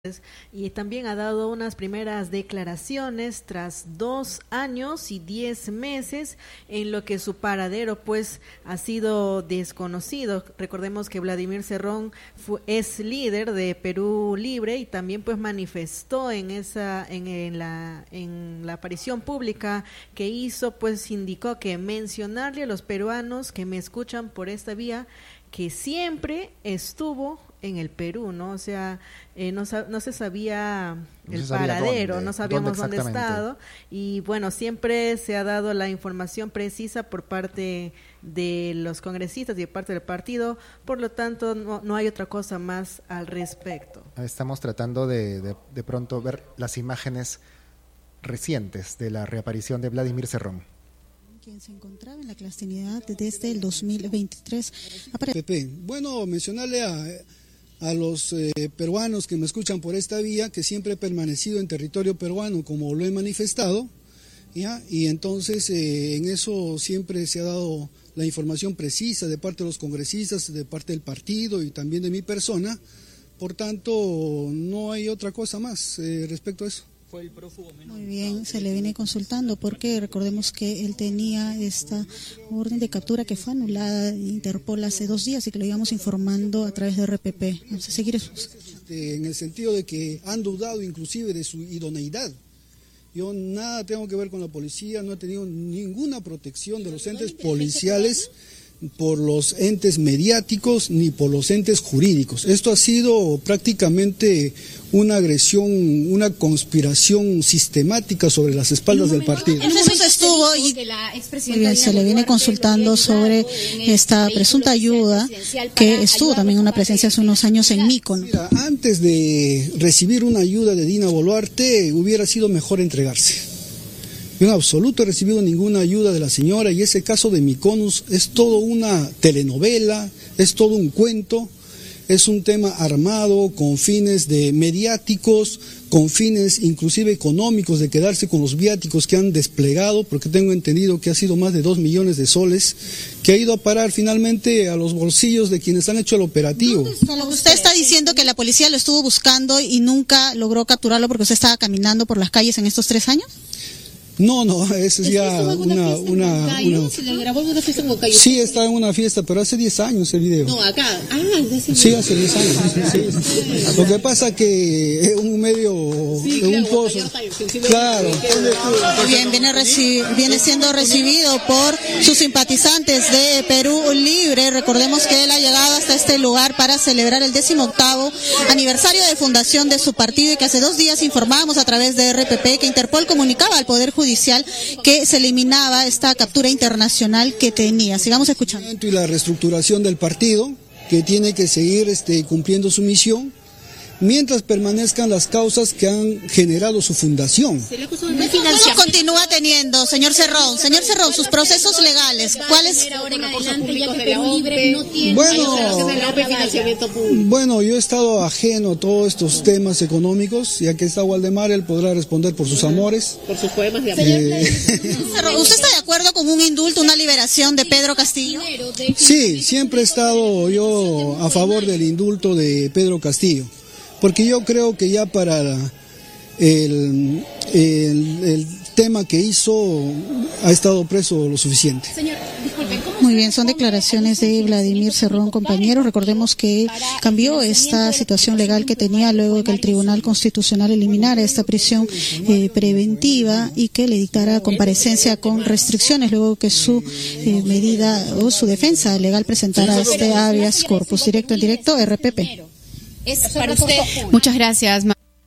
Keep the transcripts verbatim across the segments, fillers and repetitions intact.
Y también ha dado unas primeras declaraciones tras dos años y diez meses en lo que su paradero pues ha sido desconocido. Recordemos que Vladimir Cerrón fue, es líder de Perú Libre y también pues manifestó en esa en, en la en la aparición pública que hizo, pues indicó que mencionarle a los peruanos que me escuchan por esta vía que siempre estuvo en el Perú, ¿no? O sea, eh, no, no se sabía no el se sabía paradero, dónde, no sabíamos dónde dónde estado, y bueno, siempre se ha dado la información precisa por parte de los congresistas y de parte del partido, por lo tanto no, no hay otra cosa más al respecto. Estamos tratando de, de, de pronto ver las imágenes recientes de la reaparición de Vladimir Cerrón, quien se encontraba en la clandestinidad desde el dos mil veintitrés. Pepe, bueno, mencionarle a, a los eh, peruanos que me escuchan por esta vía que siempre he permanecido en territorio peruano como lo he manifestado, ¿ya? Y entonces eh, en eso siempre se ha dado la información precisa de parte de los congresistas, de parte del partido y también de mi persona, por tanto no hay otra cosa más eh, respecto a eso. Fue el prófugo menor. Muy bien, se le viene consultando porque recordemos que él tenía esta orden de captura que fue anulada de Interpol hace dos días y que lo íbamos informando a través de R P P. Vamos a seguir eso. En el sentido de que han dudado inclusive de su idoneidad. Yo nada tengo que ver con la policía, no he tenido ninguna protección de los entes policiales por los entes mediáticos ni por los entes jurídicos. Esto ha sido prácticamente una agresión, una conspiración sistemática sobre las espaldas del partido. Entonces eso estuvo y bien, se le viene consultando sobre esta presunta ayuda que estuvo también una presencia hace unos años en Mykonos. Mira, antes de recibir una ayuda de Dina Boluarte hubiera sido mejor entregarse. Yo en absoluto he recibido ninguna ayuda de la señora y ese caso de Mykonos es todo una telenovela, es todo un cuento, es un tema armado con fines de mediáticos, con fines inclusive económicos de quedarse con los viáticos que han desplegado, porque tengo entendido que ha sido más de dos millones de soles, que ha ido a parar finalmente a los bolsillos de quienes han hecho el operativo. Como usted está diciendo que la policía lo estuvo buscando y nunca logró capturarlo porque usted estaba caminando por las calles en estos tres años. No, no, eso es ya una... una, una... ¿Se le grabó alguna fiesta en Huancayo? Sí, estaba en una fiesta, pero hace diez años el video. No, acá. Ah, hace sí, hace diez años. Sí, sí. Lo que pasa que es un medio, sí, un pozo. Claro. Bien, viene, reci- viene siendo recibido por sus simpatizantes de Perú Libre. Recordemos que él ha llegado hasta este lugar para celebrar el decimoctavo aniversario de fundación de su partido y que hace dos días informábamos a través de R P P que Interpol comunicaba al Poder Judicial que se eliminaba esta captura internacional que tenía. Sigamos escuchando. Y la reestructuración del partido, que tiene que seguir este, cumpliendo su misión, mientras permanezcan las causas que han generado su fundación. ¿Cómo continúa teniendo, señor Cerrón? Señor Cerrón, sus procesos legales, ¿cuáles? Bueno, bueno, yo he estado ajeno a todos estos temas económicos, ya que está Waldemar, él podrá responder por sus amores. Por sus poemas de amor. Eh, ¿Usted está de acuerdo con un indulto, una liberación de Pedro Castillo? Sí, siempre he estado yo a favor del indulto de Pedro Castillo. Porque yo creo que ya para el, el, el tema que hizo ha estado preso lo suficiente. Muy bien, son declaraciones de Vladimir Cerrón, compañero. Recordemos que cambió esta situación legal que tenía luego de que el Tribunal Constitucional eliminara esta prisión eh, preventiva y que le dictara comparecencia con restricciones luego que su eh, medida o su defensa legal presentara este habeas corpus. Directo en directo, R P P. Es para usted. Muchas gracias.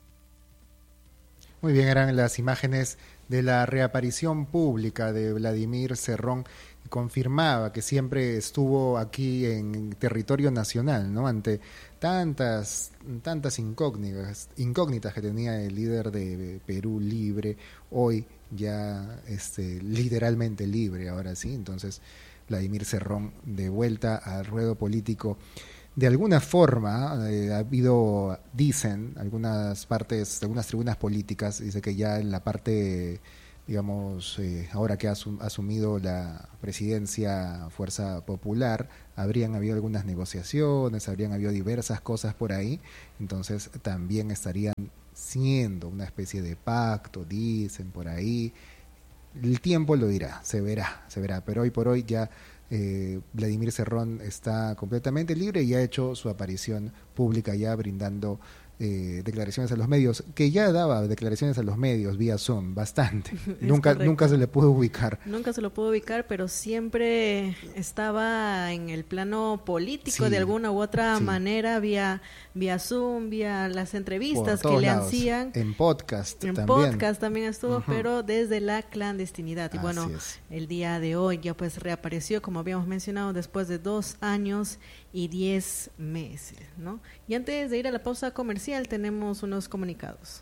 Muy bien, eran las imágenes de la reaparición pública de Vladimir Cerrón, que confirmaba que siempre estuvo aquí en territorio nacional, ¿no? Ante tantas, tantas incógnitas, incógnitas que tenía el líder de Perú Libre, hoy ya este, literalmente libre, ahora sí. Entonces, Vladimir Cerrón de vuelta al ruedo político. De alguna forma, eh, ha habido, dicen, algunas partes, algunas tribunas políticas, dice que ya en la parte digamos, eh, ahora que ha asum- asumido la presidencia Fuerza Popular, habrían habido algunas negociaciones, habrían habido diversas cosas por ahí, entonces también estarían siendo una especie de pacto, dicen por ahí. El tiempo lo dirá, se verá, se verá, pero hoy por hoy ya eh, Vladimir Cerrón está completamente libre y ha hecho su aparición pública ya brindando Eh, declaraciones a los medios, que ya daba declaraciones a los medios vía Zoom, bastante. nunca correcto. nunca se le pudo ubicar. Nunca se lo pudo ubicar, pero siempre estaba en el plano político Sí, de alguna u otra sí. manera, vía vía Zoom, vía las entrevistas Por que todos le lados. hacían. En podcast En también. podcast también estuvo, Ujú. pero desde la clandestinidad. Y Así bueno, es. el día de hoy ya pues reapareció, como habíamos mencionado, después de dos años y diez meses, ¿no? Y antes de ir a la pausa comercial tenemos unos comunicados.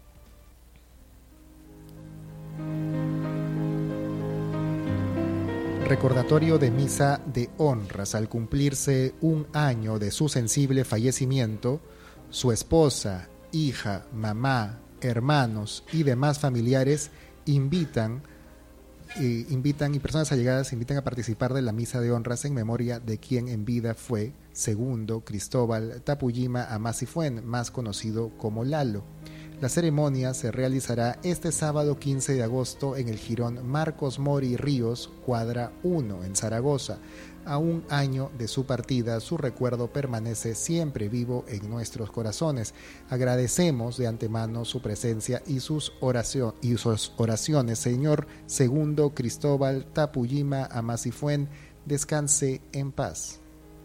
Recordatorio de misa de honras al cumplirse un año de su sensible fallecimiento, su esposa, hija, mamá, hermanos y demás familiares invitan eh, invitan y personas allegadas invitan a participar de la misa de honras en memoria de quien en vida fue Segundo Cristóbal Tapuyima Amasifuen, más conocido como Lalo. La ceremonia se realizará este sábado quince de agosto en el jirón Marcos Mori Ríos, cuadra uno, en Zaragoza. A un año de su partida, su recuerdo permanece siempre vivo en nuestros corazones. Agradecemos de antemano su presencia y sus, oración, y sus oraciones. Señor Segundo Cristóbal Tapuyima Amasifuen, descanse en paz.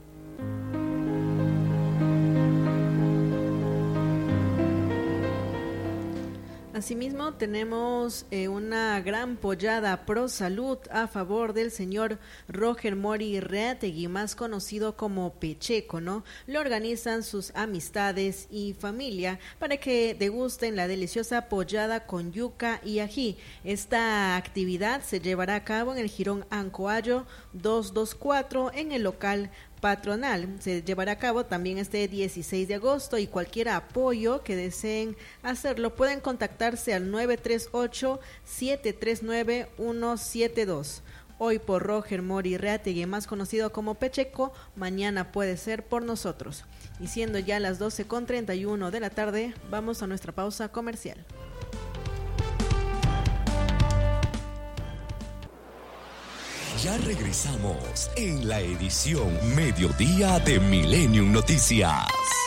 Asimismo, tenemos eh, una gran pollada pro salud a favor del señor Roger Mori Reategui, más conocido como Pecheco, ¿no? Lo organizan sus amistades y familia para que degusten la deliciosa pollada con yuca y ají. Esta actividad se llevará a cabo en el Jirón Ancoayo doscientos veinticuatro en el local patronal. Se llevará a cabo también este dieciséis de agosto y cualquier apoyo que deseen hacerlo pueden contactarse al nueve tres ocho, siete tres nueve, uno siete dos. Hoy por Roger Mori Reategui, más conocido como Pecheco, mañana puede ser por nosotros. Y siendo ya las doce con treinta y uno de la tarde, vamos a nuestra pausa comercial. Ya regresamos en la edición Mediodía de Millennium Noticias.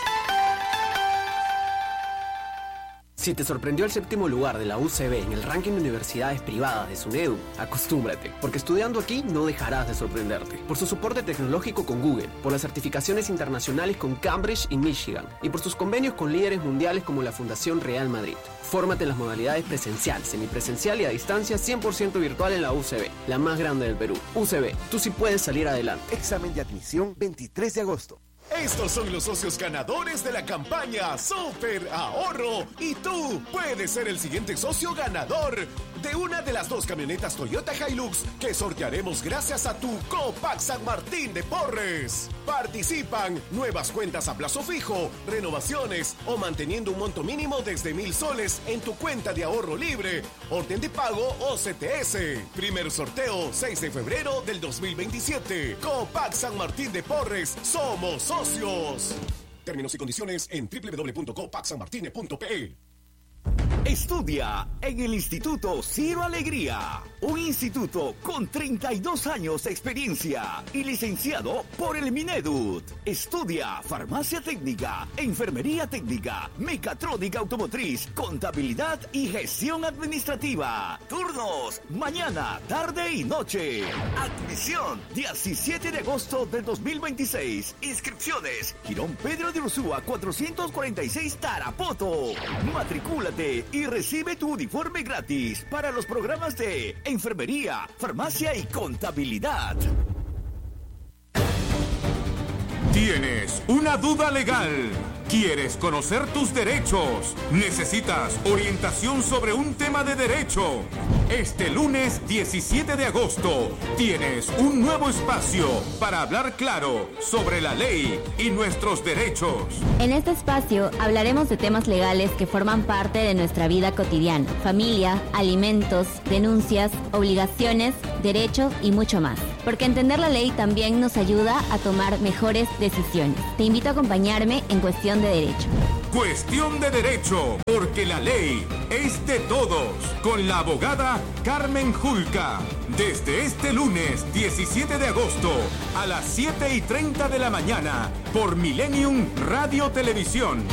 Si te sorprendió el séptimo lugar de la U C B en el ranking de universidades privadas de SUNEDU, acostúmbrate, porque estudiando aquí no dejarás de sorprenderte. Por su soporte tecnológico con Google, por las certificaciones internacionales con Cambridge y Michigan, y por sus convenios con líderes mundiales como la Fundación Real Madrid. Fórmate en las modalidades presencial, semipresencial y a distancia cien por ciento virtual en la U C B, la más grande del Perú. U C B, tú sí puedes salir adelante. Examen de admisión veintitrés de agosto. Estos son los socios ganadores de la campaña Super Ahorro y tú puedes ser el siguiente socio ganador de una de las dos camionetas Toyota Hilux que sortearemos gracias a tu Copac San Martín de Porres. Participan nuevas cuentas a plazo fijo, renovaciones o manteniendo un monto mínimo desde mil soles en tu cuenta de ahorro libre, orden de pago o C T S. Primer sorteo seis de febrero del dos mil veintisiete. Copac San Martín de Porres, somos socios. Términos y condiciones en doble u doble u doble u punto copac san martine punto p e. Estudia en el Instituto Ciro Alegría, un instituto con treinta y dos años de experiencia y licenciado por el Minedut. Estudia farmacia técnica, enfermería técnica, mecatrónica automotriz, contabilidad y gestión administrativa. Turnos mañana, tarde y noche. Admisión diecisiete de agosto del dos mil veintiséis. Inscripciones Girón Pedro de Ursúa cuatrocientos cuarenta y seis Tarapoto. Matricúlate y recibe tu uniforme gratis para los programas de enfermería, farmacia y contabilidad. ¿Tienes una duda legal? ¿Quieres conocer tus derechos? ¿Necesitas orientación sobre un tema de derecho? Este lunes diecisiete de agosto tienes un nuevo espacio para hablar claro sobre la ley y nuestros derechos. En este espacio hablaremos de temas legales que forman parte de nuestra vida cotidiana: familia, alimentos, denuncias, obligaciones, derechos y mucho más. Porque entender la ley también nos ayuda a tomar mejores decisiones. Te invito a acompañarme en Cuestión de Derecho. Cuestión de Derecho, porque la ley es de todos, con la abogada Carmen Julca. Desde este lunes diecisiete de agosto a las siete y treinta de la mañana por Millennium Radio Televisión.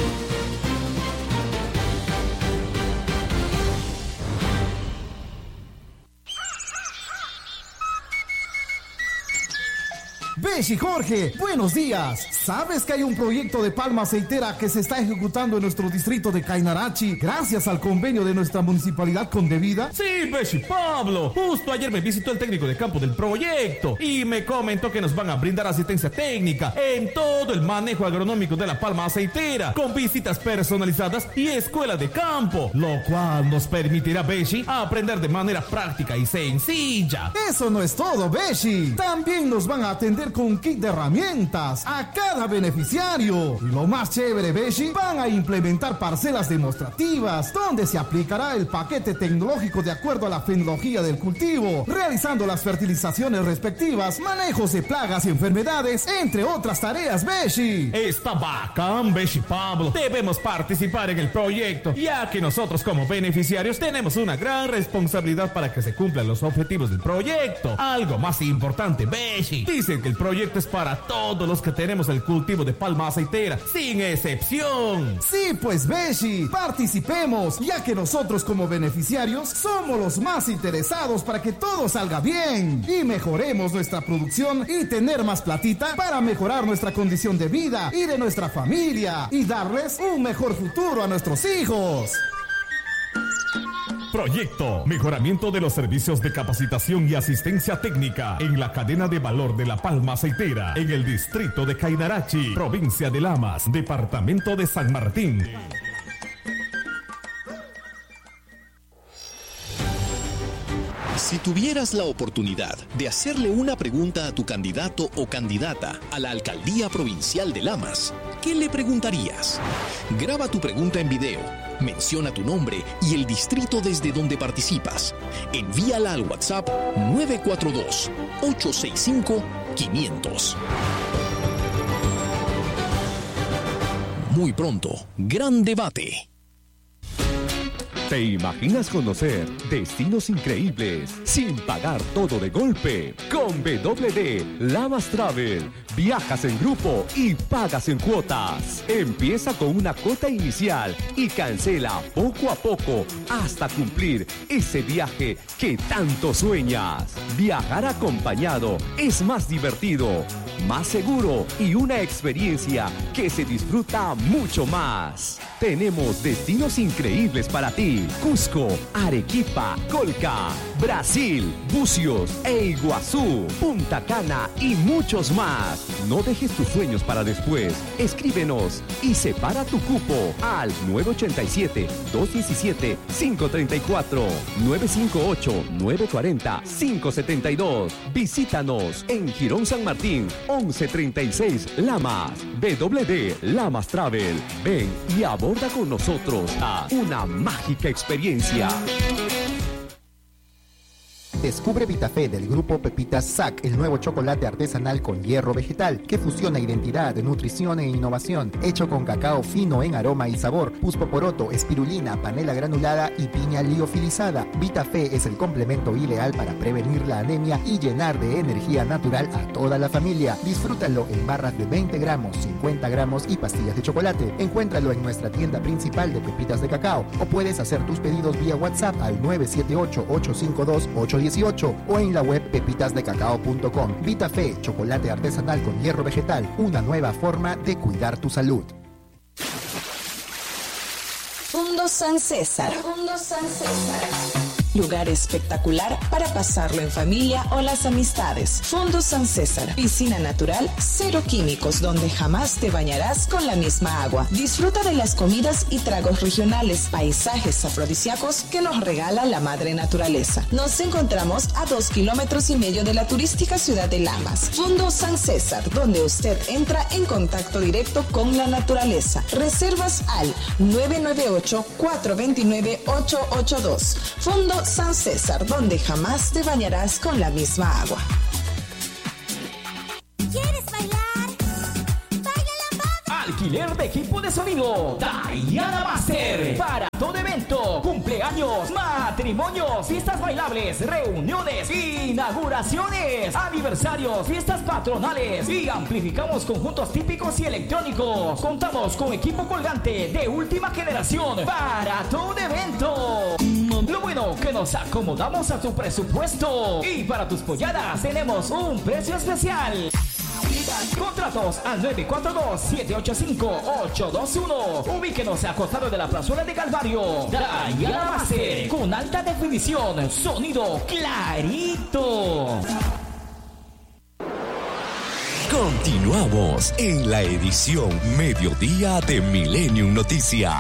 Beshi Jorge, buenos días. ¿Sabes que hay un proyecto de palma aceitera que se está ejecutando en nuestro distrito de Cainarachi gracias al convenio de nuestra municipalidad con Devida? Sí, Beshi Pablo. Justo ayer me visitó el técnico de campo del proyecto y me comentó que nos van a brindar asistencia técnica en todo el manejo agronómico de la palma aceitera, con visitas personalizadas y escuela de campo, lo cual nos permitirá, Beshi, aprender de manera práctica y sencilla. Eso no es todo, Beshi. También nos van a atender con un kit de herramientas a cada beneficiario. Y lo más chévere, Beshi, van a implementar parcelas demostrativas donde se aplicará el paquete tecnológico de acuerdo a la fenología del cultivo, realizando las fertilizaciones respectivas, manejos de plagas y enfermedades, entre otras tareas, Beshi. Está bacán, Beshi Pablo. Debemos participar en el proyecto, ya que nosotros como beneficiarios tenemos una gran responsabilidad para que se cumplan los objetivos del proyecto. Algo más importante, Beshi, dicen que el proyecto es para todos los que tenemos el cultivo de palma aceitera, sin excepción. Sí, pues, Beshi, participemos, ya que nosotros como beneficiarios somos los más interesados para que todo salga bien y mejoremos nuestra producción y tener más platita para mejorar nuestra condición de vida y de nuestra familia y darles un mejor futuro a nuestros hijos. Proyecto: Mejoramiento de los servicios de capacitación y asistencia técnica en la cadena de valor de la palma aceitera en el distrito de Cainarachi, provincia de Lamas, departamento de San Martín. Si tuvieras la oportunidad de hacerle una pregunta a tu candidato o candidata a la alcaldía provincial de Lamas, ¿qué le preguntarías? Graba tu pregunta en video, menciona tu nombre y el distrito desde donde participas. Envíala al WhatsApp nueve cuatro dos, ocho seis cinco, quinientos. Muy pronto, gran debate. ¿Te imaginas conocer destinos increíbles sin pagar todo de golpe? Con W D Lamas Travel, viajas en grupo y pagas en cuotas. Empieza con una cuota inicial y cancela poco a poco hasta cumplir ese viaje que tanto sueñas. Viajar acompañado es más divertido, más seguro y una experiencia que se disfruta mucho más. Tenemos destinos increíbles para ti: Cusco, Arequipa, Colca, Brasil, Bucios e Iguazú, Punta Cana y muchos más. No dejes tus sueños para después. Escríbenos y separa tu cupo al nueve ocho siete, dos uno siete, cinco tres cuatro, nueve cinco ocho, nueve cuatro cero, cinco siete dos. Visítanos en Girón San Martín, once treinta y seis Lamas. W D Lamas Travel. Ven y aborda con nosotros a una mágica experiencia. Descubre Vitafé del grupo Pepitas S A C, el nuevo chocolate artesanal con hierro vegetal que fusiona identidad, nutrición e innovación, hecho con cacao fino en aroma y sabor, puspoporoto, espirulina, panela granulada y piña liofilizada. Vitafé es el complemento ideal para prevenir la anemia y llenar de energía natural a toda la familia. Disfrútalo en barras de veinte gramos, cincuenta gramos y pastillas de chocolate. Encuéntralo en nuestra tienda principal de Pepitas de Cacao o puedes hacer tus pedidos vía WhatsApp al nueve siete ocho, ocho cinco dos, ocho uno ocho o en la web pepitas de cacao punto com. Vitafé, chocolate artesanal con hierro vegetal, una nueva forma de cuidar tu salud. Fundo San César. Fundo San César. lugar espectacular para pasarlo en familia o las amistades. Fondo San César, piscina natural, cero químicos, donde jamás te bañarás con la misma agua. Disfruta de las comidas y tragos regionales, paisajes afrodisíacos que nos regala la madre naturaleza. Nos encontramos a dos kilómetros y medio de la turística ciudad de Lamas. Fondo San César, donde usted entra en contacto directo con la naturaleza. Reservas al nueve nueve ocho, cuatro dos nueve, ocho ocho dos. Fondo San César, donde jamás te bañarás con la misma agua. ¿Quieres bailar? ¡Baila lambada! Alquiler de equipo de sonido Diana Master para todo evento, cumpleaños, matrimonios, fiestas bailables, reuniones, inauguraciones, aniversarios, fiestas patronales y amplificamos conjuntos típicos y electrónicos. Contamos con equipo colgante de última generación para todo evento. Lo bueno que nos acomodamos a tu presupuesto y para tus polladas tenemos un precio especial. Contratos al nueve cuatro dos, siete ocho cinco, ocho dos uno. Ubíquenos a costado de la plazuela de Calvario. Diana Master, con alta definición, sonido clarito. Continuamos en la edición Mediodía de Millennium Noticias.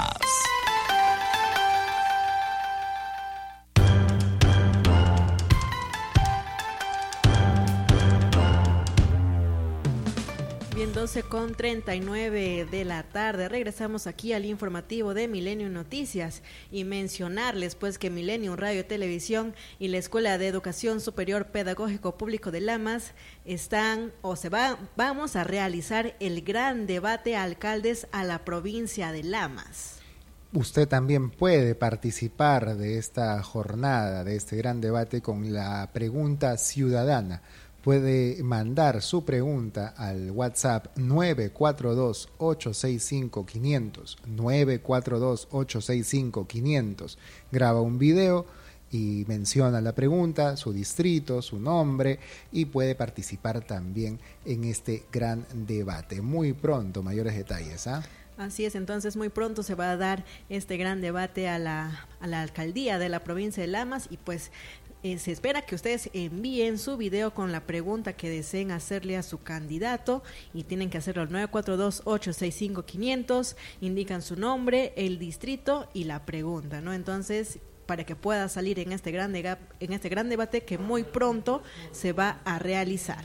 doce con treinta y nueve de la tarde. Regresamos aquí al informativo de Millennium Noticias y mencionarles pues que Millennium Radio y Televisión y la Escuela de Educación Superior Pedagógico Público de Lamas están o se va vamos a realizar el gran debate a alcaldes a la provincia de Lamas. Usted también puede participar de esta jornada, de este gran debate con la pregunta ciudadana. Puede mandar su pregunta al WhatsApp nueve cuatro dos, ocho seis cinco, quinientos, nueve cuatro dos, ocho seis cinco, quinientos. Graba un video y menciona la pregunta, su distrito, su nombre y puede participar también en este gran debate. Muy pronto, mayores detalles, ¿ah? Así es, entonces muy pronto se va a dar este gran debate a la, a la alcaldía de la provincia de Lamas y pues Eh, se espera que ustedes envíen su video con la pregunta que deseen hacerle a su candidato y tienen que hacerlo al nueve cuatro dos, ocho seis cinco, quinientos, indican su nombre, el distrito y la pregunta, ¿no? Entonces, para que pueda salir en este gran de, en este gran debate que muy pronto se va a realizar.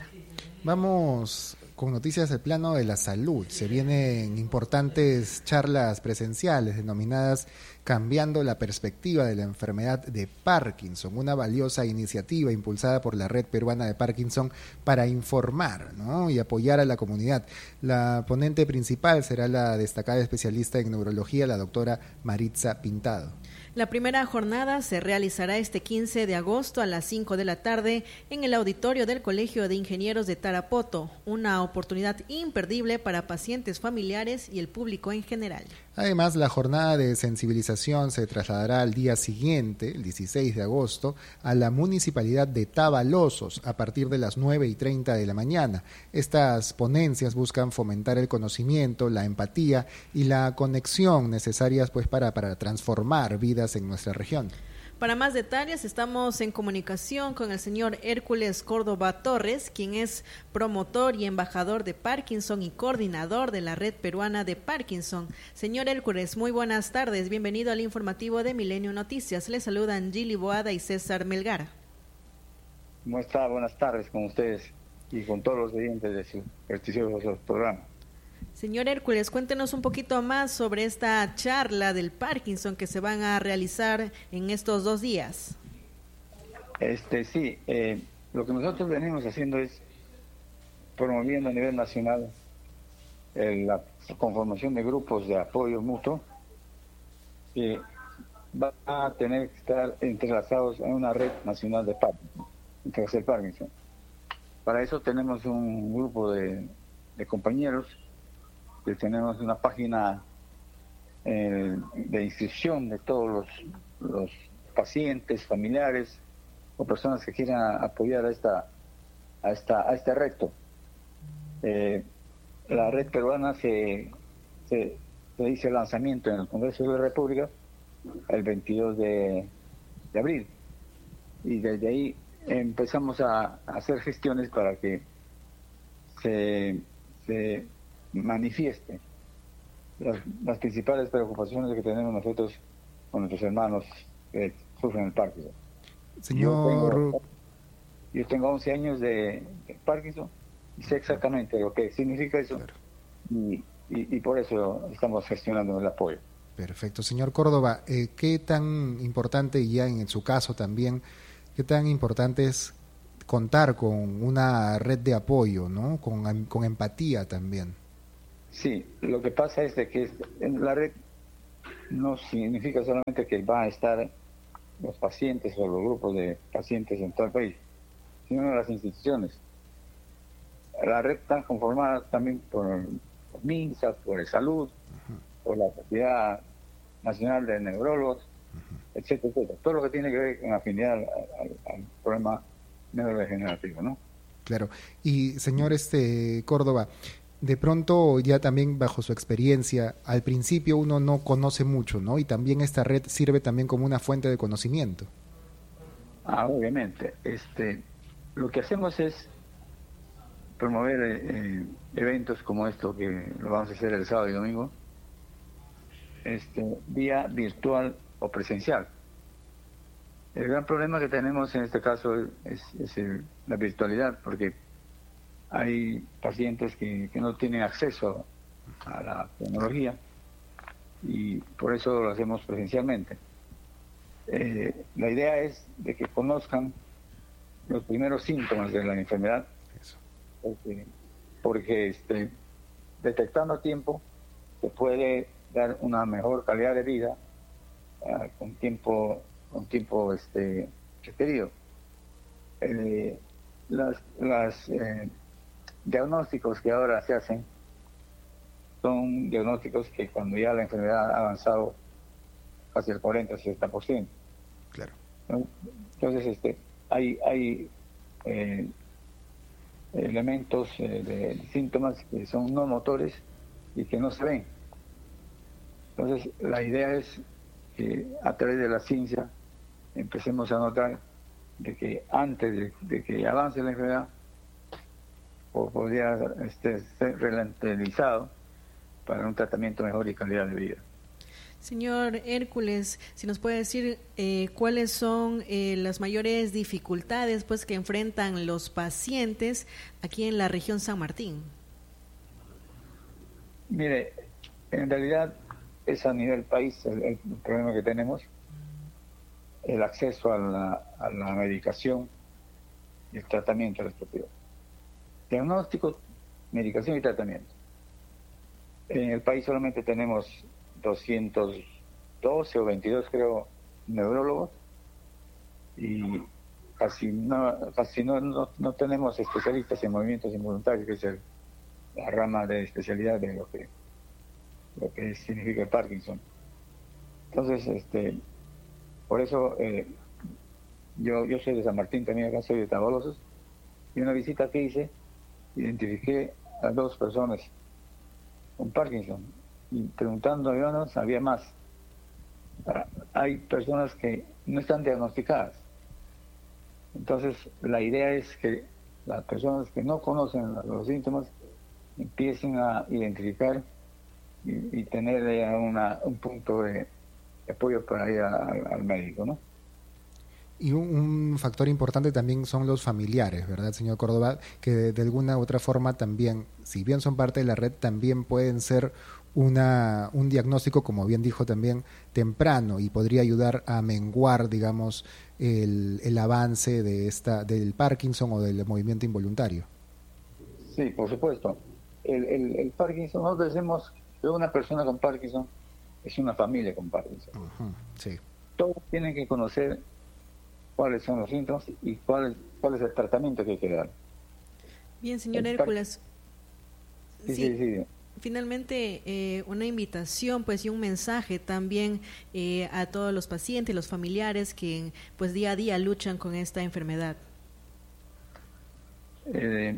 Vamos con noticias del plano de la salud. Se vienen importantes charlas presenciales denominadas Cambiando la perspectiva de la enfermedad de Parkinson, una valiosa iniciativa impulsada por la Red Peruana de Parkinson para informar, ¿no?, y apoyar a la comunidad. La ponente principal será la destacada especialista en neurología, la doctora Maritza Pintado. La primera jornada se realizará este quince de agosto a las cinco de la tarde en el auditorio del Colegio de Ingenieros de Tarapoto, una oportunidad imperdible para pacientes familiares y el público en general. Además, la jornada de sensibilización se trasladará al día siguiente, el dieciséis de agosto, a la municipalidad de Tavalosos a partir de las nueve y treinta de la mañana. Estas ponencias buscan fomentar el conocimiento, la empatía y la conexión necesarias pues para, para transformar vidas en nuestra región. Para más detalles estamos en comunicación con el señor Hércules Córdoba Torres, quien es promotor y embajador de Parkinson y coordinador de la Red Peruana de Parkinson. Señor Hércules, muy buenas tardes, bienvenido al informativo de Milenio Noticias. Les saludan Gili Boada y César Melgar. ¿Cómo está? Buenas tardes con ustedes y con todos los oyentes de su prestigioso programa. Señor Hércules, cuéntenos un poquito más sobre esta charla del Parkinson que se van a realizar en estos dos días. Este sí, eh, lo que nosotros venimos haciendo es promoviendo a nivel nacional eh, la conformación de grupos de apoyo mutuo que van a tener que estar entrelazados en una red nacional de Parkinson, el Parkinson. Para eso tenemos un grupo de, de compañeros que tenemos una página eh, de inscripción de todos los, los pacientes, familiares o personas que quieran apoyar a esta a esta a este reto. Eh, la red peruana se, se, se hizo el lanzamiento en el Congreso de la República el veintidós de abril y desde ahí empezamos a, a hacer gestiones para que se, se manifieste las, las principales preocupaciones que tenemos nosotros con nuestros hermanos que sufren el Parkinson. Señor... Yo tengo, yo tengo once años de, de Parkinson y sé exactamente lo que significa eso, claro. y, y, y por eso estamos gestionando el apoyo. Perfecto. Señor Córdoba, eh, ¿qué tan importante, y ya en su caso también, qué tan importante es contar con una red de apoyo, ¿no? Con, con empatía también? Sí, lo que pasa es de que la red no significa solamente que van a estar los pacientes o los grupos de pacientes en todo el país, sino las instituciones. La red está conformada también por, por MINSA, por el Salud, uh-huh. por la Sociedad Nacional de Neurólogos, uh-huh. etcétera, etcétera. Todo lo que tiene que ver con afinidad al, al, al problema neurodegenerativo, ¿no? Claro. Y señor este Córdoba, de pronto ya también bajo su experiencia, al principio uno no conoce mucho, ¿no? Y también esta red sirve también como una fuente de conocimiento. Ah, obviamente. Este, lo que hacemos es promover eh, eventos como esto, que lo vamos a hacer el sábado y domingo, este, vía virtual o presencial. El gran problema que tenemos en este caso es, es el, la virtualidad, porque hay pacientes que, que no tienen acceso a la tecnología y por eso lo hacemos presencialmente. Eh, la idea es de que conozcan los primeros síntomas de la enfermedad, eso. porque, porque este, detectando a tiempo se puede dar una mejor calidad de vida uh, con tiempo, con tiempo este, requerido. Eh, las las eh, diagnósticos que ahora se hacen son diagnósticos que cuando ya la enfermedad ha avanzado casi el cuarenta a sesenta por ciento. Claro. Entonces, este, hay, hay eh, elementos eh, de síntomas que son no motores y que no se ven. Entonces, la idea es que a través de la ciencia empecemos a notar de que antes de, de que avance la enfermedad, o podría este, ser ralentizado para un tratamiento mejor y calidad de vida. Señor Hércules, si nos puede decir eh, cuáles son eh, las mayores dificultades pues que enfrentan los pacientes aquí en la región San Martín. Mire, en realidad es a nivel país el, el problema que tenemos, el acceso a la, a la medicación y el tratamiento respectivo. Diagnóstico, medicación y tratamiento. En el país solamente tenemos doscientos doce o veintidós, creo, neurólogos y casi no casi no, no, no tenemos especialistas en movimientos involuntarios, que es el, la rama de especialidad de lo que lo que significa el Parkinson. Entonces, este por eso eh, yo yo soy de San Martín, también acá soy de Tabolosos, y una visita que hice identifiqué a dos personas con Parkinson y preguntando a Jonas había más. Hay personas que no están diagnosticadas. Entonces la idea es que las personas que no conocen los síntomas empiecen a identificar y, y tener una, un punto de apoyo para ir a, al médico, ¿no? Y un, un factor importante también son los familiares, ¿verdad, señor Córdoba? Que de, de alguna u otra forma también, si bien son parte de la red, también pueden ser una un diagnóstico, como bien dijo también, temprano, y podría ayudar a menguar, digamos, el, el avance de esta del Parkinson o del movimiento involuntario. Sí, por supuesto. El, el, el Parkinson, nosotros decimos que una persona con Parkinson es una familia con Parkinson. Uh-huh, sí. Todos tienen que conocer cuáles son los síntomas y cuál, cuál es el tratamiento que hay que dar. Bien, señor Hércules. Sí, sí, sí, sí. Finalmente, eh, una invitación pues y un mensaje también eh, a todos los pacientes, los familiares que pues día a día luchan con esta enfermedad. Eh,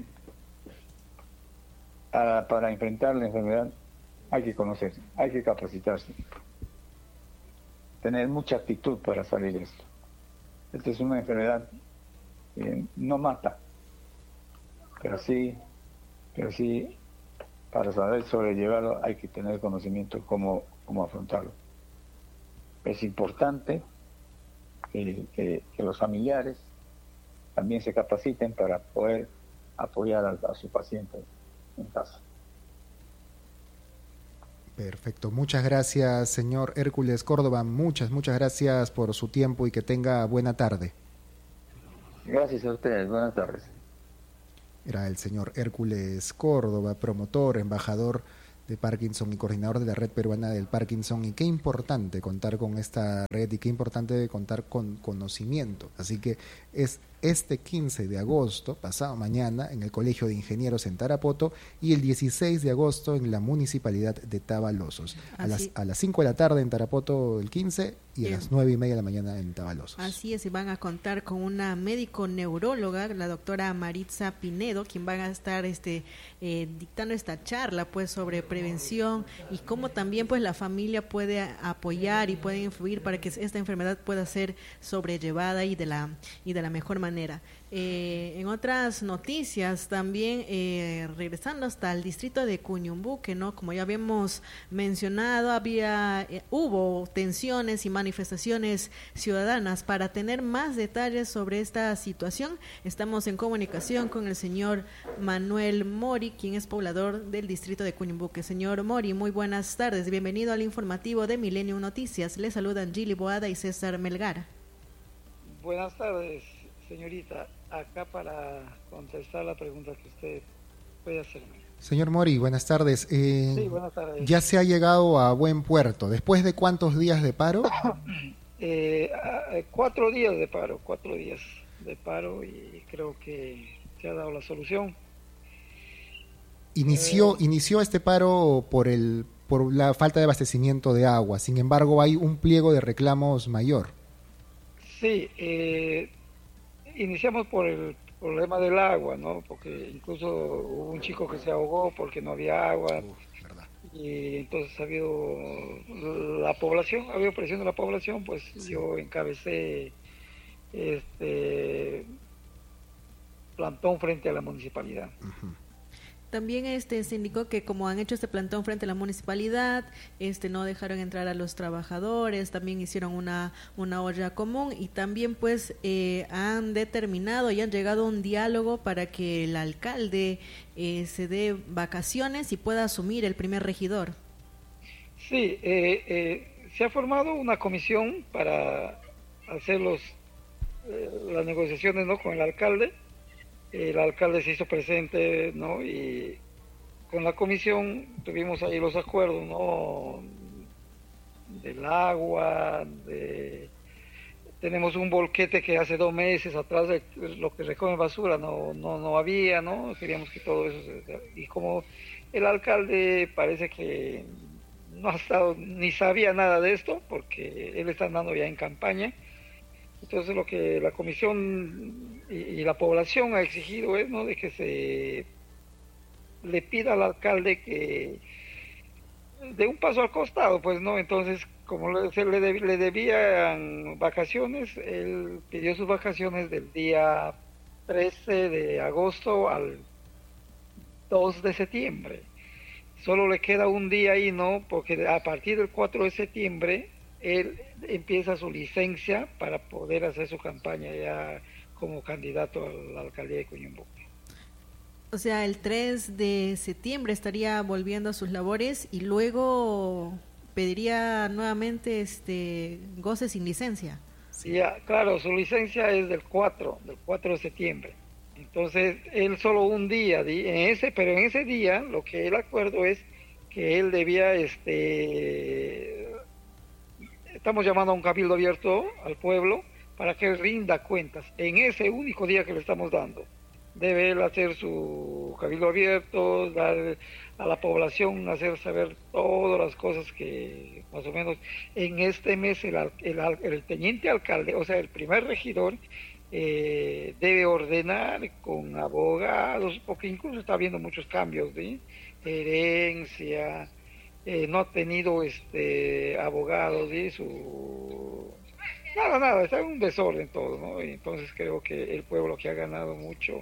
a, para enfrentar la enfermedad hay que conocerse, hay que capacitarse, tener mucha actitud para salir de esto. Esta es una enfermedad que no mata, pero sí, pero sí, para saber sobrellevarlo hay que tener conocimiento cómo, cómo afrontarlo. Es importante que, que, que los familiares también se capaciten para poder apoyar a, a su paciente en casa. Perfecto, muchas gracias, señor Hércules Córdoba, muchas, muchas gracias por su tiempo y que tenga buena tarde. Gracias a ustedes, buenas tardes. Era el señor Hércules Córdoba, promotor, embajador de Parkinson y coordinador de la Red Peruana del Parkinson, y qué importante contar con esta red y qué importante contar con conocimiento. Así que es este quince de agosto, pasado mañana, en el Colegio de Ingenieros en Tarapoto, y el dieciséis de agosto en la Municipalidad de Tabalosos. A las, a las cinco de la tarde en Tarapoto el quince y a Bien. las nueve y media de la mañana en Tabalosos. Así es, y van a contar con una médico neuróloga, la doctora Maritza Pinedo, quien va a estar este eh, dictando esta charla pues sobre prevención y cómo también pues la familia puede apoyar y puede influir para que esta enfermedad pueda ser sobrellevada y de la y de la mejor manera. manera. Eh, en otras noticias también, eh, regresando hasta el distrito de Cuñumbuque, ¿no? Como ya habíamos mencionado, había eh, hubo tensiones y manifestaciones ciudadanas. Para tener más detalles sobre esta situación, estamos en comunicación con el señor Manuel Mori, quien es poblador del distrito de Cuñumbuque. Señor Mori, muy buenas tardes, bienvenido al informativo de Milenio Noticias. Le saludan Gili Boada y César Melgar. Buenas tardes, señorita, acá para contestar la pregunta que usted puede hacerme. Señor Mori, buenas tardes. Eh, sí, buenas tardes. Ya se ha llegado a buen puerto. ¿Después de cuántos días de paro? eh, cuatro días de paro, cuatro días de paro y creo que se ha dado la solución. Inició, eh, inició este paro por el por la falta de abastecimiento de agua. Sin embargo, hay un pliego de reclamos mayor. Sí, eh, iniciamos por el problema del agua, ¿no? Porque incluso hubo un chico que se ahogó porque no había agua. Uf, verdad. Y entonces ha habido la población, ha habido presión de la población, pues sí. Yo encabecé este plantón frente a la municipalidad. Uh-huh. También este se indicó que como han hecho este plantón frente a la municipalidad, este no dejaron entrar a los trabajadores, también hicieron una una olla común y también pues eh, han determinado y han llegado a un diálogo para que el alcalde eh, se dé vacaciones y pueda asumir el primer regidor. Sí, eh, eh, se ha formado una comisión para hacer los eh, las negociaciones, ¿no?, con el alcalde. El alcalde se hizo presente, ¿no? Y con la comisión tuvimos ahí los acuerdos, ¿no? Del agua, de... tenemos un volquete que hace dos meses atrás de lo que recoge basura no no no había, ¿no? Queríamos que todo eso se... y como el alcalde parece que no ha estado ni sabía nada de esto porque él está andando ya en campaña. Entonces lo que la comisión y, y la población ha exigido es, ¿no?, de que se le pida al alcalde que de un paso al costado, pues, ¿no? Entonces, como le, se le, deb, le debían vacaciones, él pidió sus vacaciones del día trece de agosto al dos de septiembre. Solo le queda un día ahí, ¿no? Porque a partir del cuatro de septiembre él empieza su licencia para poder hacer su campaña ya como candidato a la alcaldía de Cuñumbuque. O sea, el tres de septiembre estaría volviendo a sus labores y luego pediría nuevamente este goce sin licencia. Sí, ya, claro, su licencia es del cuatro, del cuatro de septiembre. Entonces, él solo un día, en ese, pero en ese día lo que el acuerdo es que él debía este estamos llamando a un cabildo abierto al pueblo para que él rinda cuentas en ese único día que le estamos dando. Debe él hacer su cabildo abierto, dar a la población, hacer saber todas las cosas que más o menos en este mes el, el, el teniente alcalde, o sea, el primer regidor, eh, debe ordenar con abogados, porque incluso está habiendo muchos cambios de herencia. Eh, no ha tenido este abogado de su nada, nada, está en un desorden todo, ¿no? Y entonces creo que el pueblo que ha ganado mucho.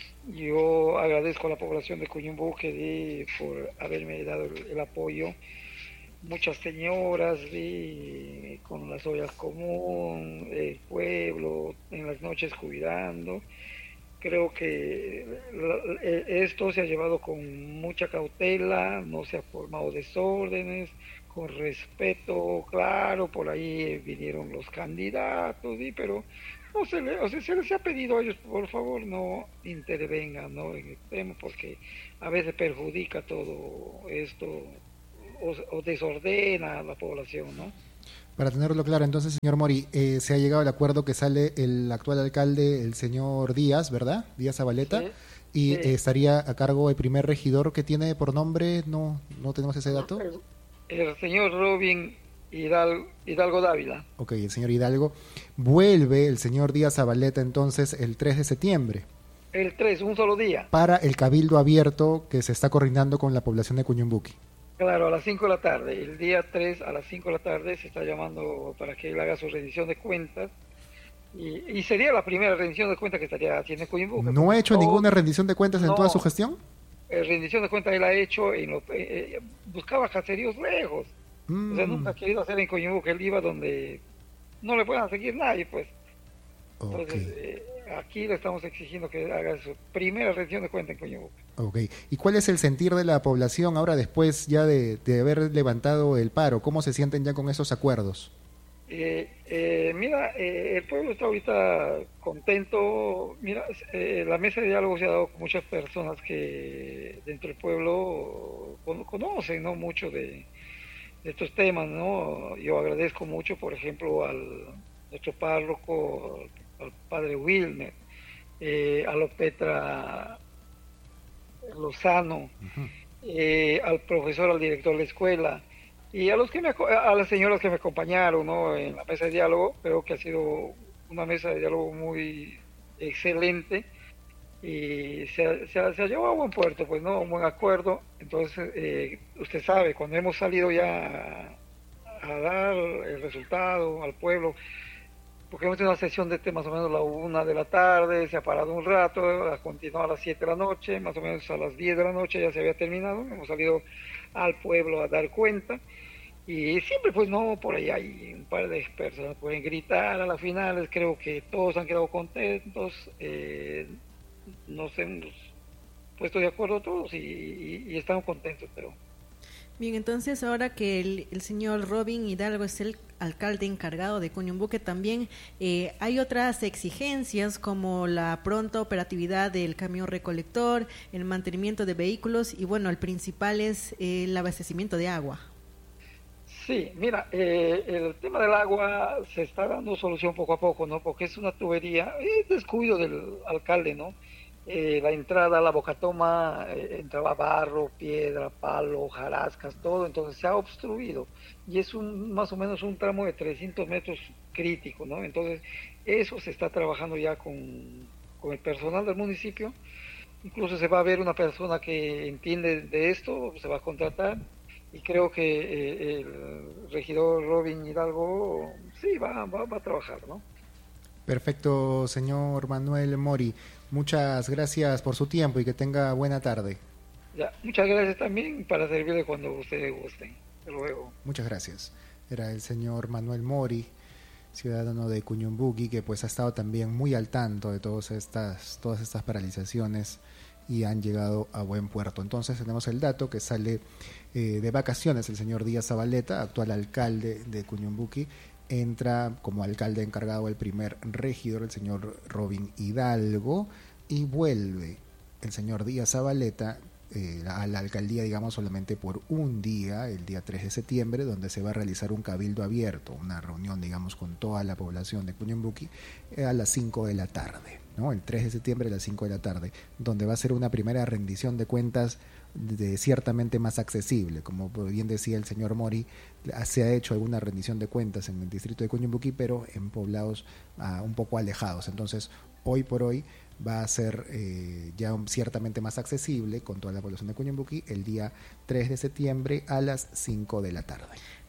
Yo agradezco a la población de Cuyumbuque por haberme dado el, el apoyo. Muchas señoras vi con las ollas común, el pueblo en las noches cuidando. Creo que esto se ha llevado con mucha cautela, no se ha formado desórdenes, con respeto, claro, por ahí vinieron los candidatos, ¿sí? Pero no se, le, o sea, se les ha pedido a ellos, por favor, no intervengan, ¿no? En el tema, porque a veces perjudica todo esto o, o desordena a la población, ¿no? Para tenerlo claro, entonces, señor Mori, eh, se ha llegado al acuerdo que sale el actual alcalde, el señor Díaz, ¿verdad? Díaz Zabaleta, sí, y sí. Eh, estaría a cargo el primer regidor que tiene por nombre, ¿no no tenemos ese dato? El, el señor Robin Hidalgo, Hidalgo Dávila. Ok, el señor Hidalgo. Vuelve el señor Díaz Zabaleta entonces el tres de septiembre. El tres, un solo día. Para el cabildo abierto que se está coordinando con la población de Cuyumbuqui. Claro, a las cinco de la tarde. El día tres a las cinco de la tarde se está llamando para que él haga su rendición de cuentas. Y, y sería la primera rendición de cuentas que estaría haciendo Cuyumbuqui. ¿No ha hecho no, ninguna rendición de cuentas en no, toda su gestión? Eh, rendición de cuentas él ha hecho, en lo, eh, eh, buscaba caseríos lejos. Mm. O sea, nunca ha querido hacer en Cuyumbuqui, él iba donde no le puedan seguir nadie, pues. Okay. Entonces, eh, aquí le estamos exigiendo que haga su primera rendición de cuentas en Cuyumbuqui. Ok. ¿Y cuál es el sentir de la población ahora después ya de, de haber levantado el paro? ¿Cómo se sienten ya con esos acuerdos? Eh, eh, mira, eh, el pueblo está ahorita contento. Mira, eh, la mesa de diálogo se ha dado con muchas personas que dentro del pueblo conocen, ¿no? Mucho de, de estos temas, ¿no? Yo agradezco mucho, por ejemplo, al nuestro párroco, al padre Wilmer, eh, a Lopetra Lozano, uh-huh. eh, al profesor, al director de la escuela y a los que me, a las señoras que me acompañaron, ¿no? En la mesa de diálogo. Creo que ha sido una mesa de diálogo muy excelente y se ha, se ha, se ha llevado a buen puerto, pues, ¿no? Un buen acuerdo. Entonces, eh, usted sabe, cuando hemos salido ya a, a dar el resultado al pueblo, porque hemos tenido una sesión de té más o menos a la una de la tarde, se ha parado un rato, ha continuado a las siete de la noche, más o menos a las diez de la noche ya se había terminado, hemos salido al pueblo a dar cuenta, y siempre pues no, por ahí hay un par de personas que pueden gritar a las finales, creo que todos han quedado contentos, eh, nos hemos puesto de acuerdo todos y, y, y estamos contentos, pero... Bien, entonces ahora que el, el señor Robin Hidalgo es el alcalde encargado de Cuyumbuque, también eh, hay otras exigencias como la pronta operatividad del camión recolector, el mantenimiento de vehículos y bueno, el principal es eh, el abastecimiento de agua. Sí, mira, eh, el tema del agua se está dando solución poco a poco, ¿no? Porque es una tubería, es descuido del alcalde, ¿no? Eh, la entrada, la bocatoma, eh, entraba barro, piedra, palo, jarascas, todo, entonces se ha obstruido y es un más o menos un tramo de trescientos metros crítico, ¿no? Entonces eso se está trabajando ya con, con el personal del municipio, incluso se va a ver una persona que entiende de esto, se va a contratar y creo que eh, el regidor Robin Hidalgo sí va, va, va a trabajar, ¿no? Perfecto, señor Manuel Mori. Muchas gracias por su tiempo y que tenga buena tarde. Ya, muchas gracias también para servirle cuando ustedes gusten. Hasta luego. Muchas gracias. Era el señor Manuel Mori, ciudadano de Cuyumbuqui, que pues ha estado también muy al tanto de todas estas, todas estas paralizaciones y han llegado a buen puerto. Entonces tenemos el dato que sale eh, de vacaciones el señor Díaz Zabaleta, actual alcalde de Cuyumbuqui. Entra como alcalde encargado el primer regidor, el señor Robin Hidalgo, y vuelve el señor Díaz Zabaleta eh, a la alcaldía, digamos, solamente por un día, el día tres de septiembre, donde se va a realizar un cabildo abierto, una reunión, digamos, con toda la población de Cuyumbuqui eh, a las cinco de la tarde, ¿no? El tres de septiembre a las cinco de la tarde, donde va a ser una primera rendición de cuentas de ciertamente más accesible, como bien decía el señor Mori, se ha hecho alguna rendición de cuentas en el distrito de Cuyumbuqui, pero en poblados uh, un poco alejados. Entonces, hoy por hoy va a ser eh, ya ciertamente más accesible con toda la población de Cuyumbuqui el día tres de septiembre a las cinco de la tarde.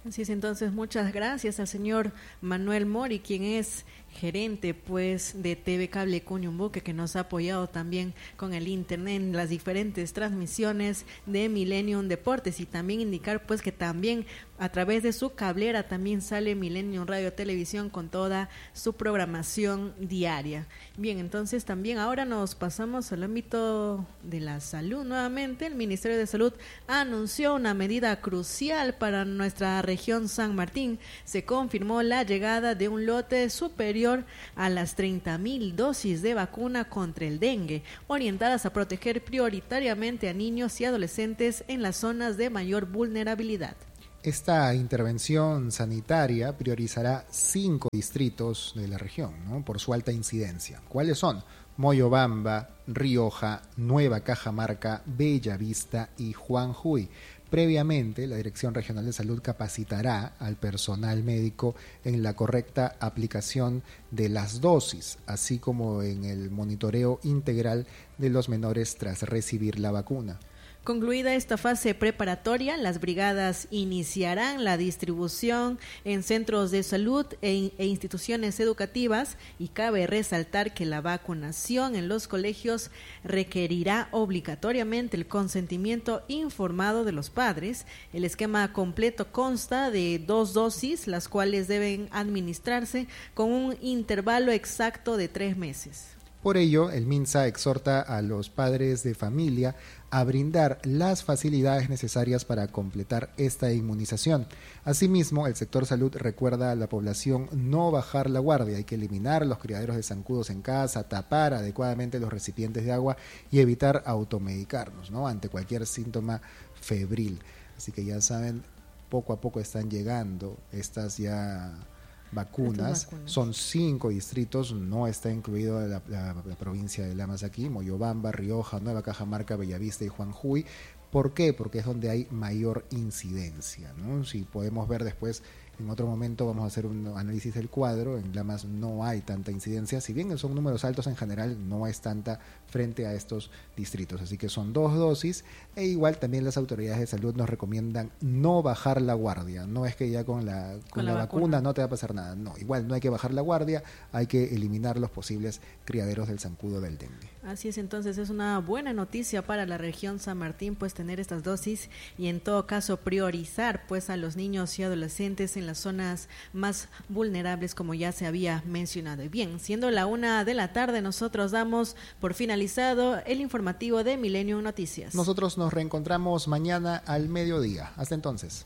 Así es, entonces muchas gracias al señor Manuel Mori, quien es gerente pues de T V Cable Cuñumbuque, que nos ha apoyado también con el internet en las diferentes transmisiones de Millennium Deportes, y también indicar pues que también a través de su cablera también sale Millennium Radio Televisión con toda su programación diaria. Bien, entonces también ahora nos pasamos al ámbito de la salud nuevamente. El Ministerio de Salud anunció una medida crucial para nuestra región San Martín. Se confirmó la llegada de un lote superior a las treinta mil dosis de vacuna contra el dengue, orientadas a proteger prioritariamente a niños y adolescentes en las zonas de mayor vulnerabilidad. Esta intervención sanitaria priorizará cinco distritos de la región, ¿no?, por su alta incidencia. ¿Cuáles son? Moyobamba, Rioja, Nueva Cajamarca, Bellavista y Juanjuy. Previamente, la Dirección Regional de Salud capacitará al personal médico en la correcta aplicación de las dosis, así como en el monitoreo integral de los menores tras recibir la vacuna. Concluida esta fase preparatoria, las brigadas iniciarán la distribución en centros de salud e, e instituciones educativas, y cabe resaltar que la vacunación en los colegios requerirá obligatoriamente el consentimiento informado de los padres. El esquema completo consta de dos dosis, las cuales deben administrarse con un intervalo exacto de tres meses. Por ello, el MINSA exhorta a los padres de familia a brindar las facilidades necesarias para completar esta inmunización. Asimismo, el sector salud recuerda a la población no bajar la guardia. Hay que eliminar los criaderos de zancudos en casa, tapar adecuadamente los recipientes de agua y evitar automedicarnos, ¿no?, ante cualquier síntoma febril. Así que ya saben, poco a poco están llegando estas ya vacunas. vacunas. Son cinco distritos, no está incluido la, la, la provincia de Lamas aquí, Moyobamba, Rioja, Nueva Cajamarca, Bellavista y Juanjuy. ¿Por qué? Porque es donde hay mayor incidencia, ¿no? Si podemos ver después, en otro momento vamos a hacer un análisis del cuadro. En Lamas no hay tanta incidencia, si bien son números altos en general, no es tanta frente a estos distritos, así que son dos dosis. E igual también las autoridades de salud nos recomiendan no bajar la guardia. No es que ya con la, con con la, la vacuna, vacuna no te va a pasar nada, no, igual no hay que bajar la guardia, hay que eliminar los posibles criaderos del zancudo del dengue. Así es, entonces es una buena noticia para la región San Martín pues tener estas dosis, y en todo caso priorizar pues a los niños y adolescentes en las zonas más vulnerables, como ya se había mencionado. Y bien, siendo la una de la tarde, nosotros damos por finalizado el informativo de Millennium Noticias. Nosotros nos reencontramos mañana al mediodía. Hasta entonces.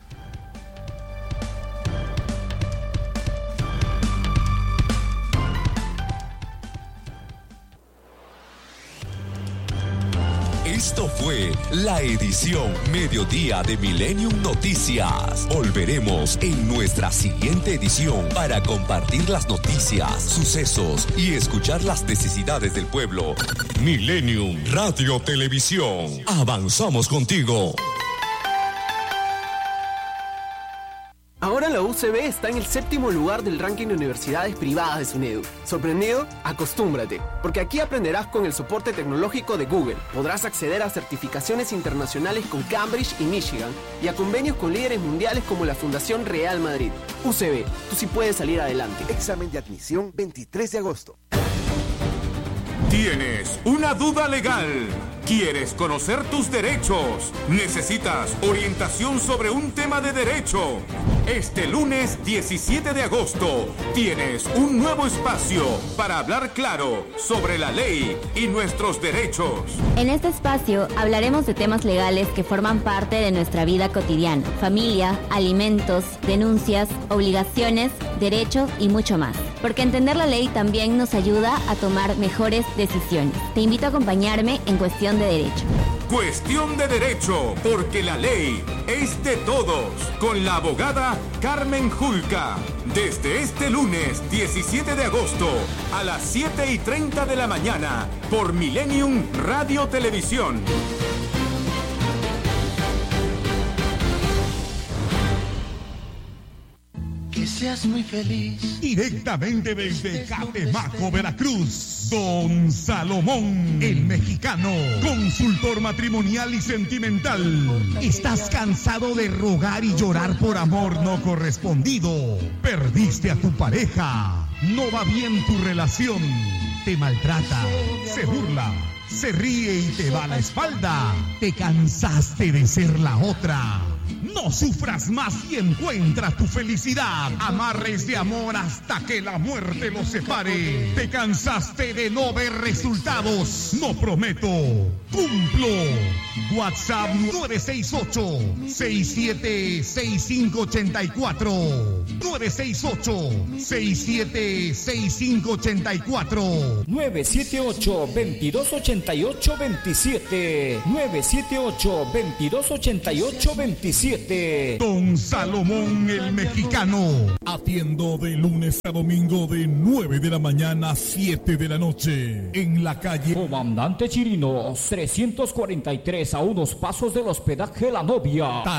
Esto fue la edición Mediodía de Millennium Noticias. Volveremos en nuestra siguiente edición para compartir las noticias, sucesos y escuchar las necesidades del pueblo. Millennium Radio Televisión. Avanzamos contigo. Ahora la U C B está en el séptimo lugar del ranking de universidades privadas de SUNEDU. ¿Sorprendido? Acostúmbrate, porque aquí aprenderás con el soporte tecnológico de Google. Podrás acceder a certificaciones internacionales con Cambridge y Michigan y a convenios con líderes mundiales como la Fundación Real Madrid. U C B, tú sí puedes salir adelante. Examen de admisión veintitrés de agosto. ¿Tienes una duda legal? ¿Quieres conocer tus derechos? ¿Necesitas orientación sobre un tema de derecho? Este lunes diecisiete de agosto tienes un nuevo espacio para hablar claro sobre la ley y nuestros derechos. En este espacio hablaremos de temas legales que forman parte de nuestra vida cotidiana: familia, alimentos, denuncias, obligaciones, derechos y mucho más. Porque entender la ley también nos ayuda a tomar mejores decisiones. Te invito a acompañarme en Cuestión de Derecho. Cuestión de Derecho, porque la ley es de todos, con la abogada Carmen Julca. Desde este lunes diecisiete de agosto a las siete y treinta de la mañana por Millennium Radio Televisión. Que seas muy feliz. Directamente desde Catemaco, Veracruz. Don Salomón, el mexicano, consultor matrimonial y sentimental. ¿Estás cansado de rogar y llorar por amor no correspondido? ¿Perdiste a tu pareja? ¿No va bien tu relación? ¿Te maltrata? ¿Se burla? ¿Se ríe y te da la espalda? ¿Te cansaste de ser la otra? No sufras más y encuentra tu felicidad. Amarres de amor hasta que la muerte los separe. ¿Te cansaste de no ver resultados? No prometo, cumplo. WhatsApp nueve seis ocho, seis siete seis cinco ocho cuatro. nueve seis ocho, seis siete seis cinco ocho cuatro. nueve siete ocho, veintidós ochenta y ocho veintisiete. nueve siete ocho, veintidós ochenta y ocho veintisiete. Don Salomón el mexicano. Atiendo de lunes a domingo de nueve de la mañana a siete de la noche. En la calle Comandante Chirinos, trescientos cuarenta y tres, a unos pasos del hospedaje La Novia.